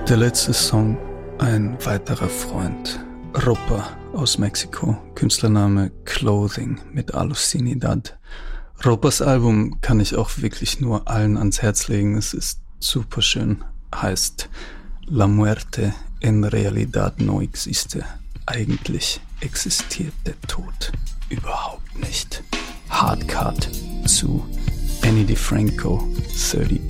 Der letzte Song, ein weiterer Freund, Ropa aus Mexiko, Künstlername Clothing mit Alucinidad. Ropas Album kann ich auch wirklich nur allen ans Herz legen, es ist super schön, heißt La Muerte en realidad no existe. Eigentlich existiert der Tod überhaupt nicht. Hardcut zu Annie DiFranco 32.